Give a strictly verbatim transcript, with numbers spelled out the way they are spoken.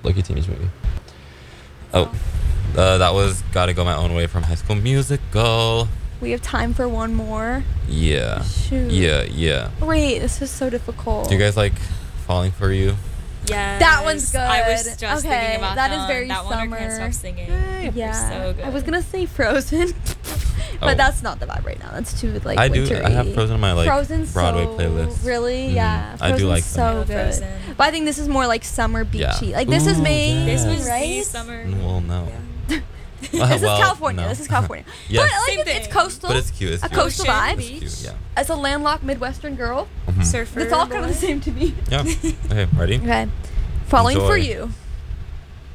Loki Teenage movie. Oh, uh, that was Gotta Go My Own Way from High School Musical. We have time for one more. Yeah. Shoot. Yeah, yeah. Wait, this is so difficult. Do you guys like Falling for You? Yes. That one's good. I was just Okay, thinking about that that. is very that one. That one I Can't summer. Stop Singing. Hey. Yeah. So good. I was gonna say Frozen, but Oh. that's not the vibe right now. That's too like I do. wintry. I have Frozen on my like Frozen's Broadway so, playlist. Really? Mhm. Yeah. I do Frozen's like so them. good. Frozen. But I think this is more like summer beachy. Yeah. Like this is Ooh, May, yeah. This was right? the summer. Well, no. Yeah. this Well, is California. no. This is California. Yes. But like Same it's, it's thing. coastal. But it's cute. It's a cute. coastal Ocean, vibe. It's beach. cute, yeah. As a landlocked Midwestern girl, Mhm. Surfer. it's all kind of the boy. same to me. Yeah. Okay, ready? Okay. Falling for Enjoy. you.